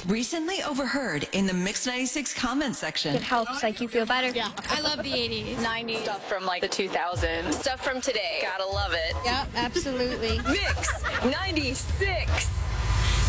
Recently overheard in the Mix 96 comment section. It helps like you feel better. Yeah, I love the 80s. 90s. Stuff from like the 2000s. Stuff from today. Gotta love it. Yep, absolutely. Mix 96.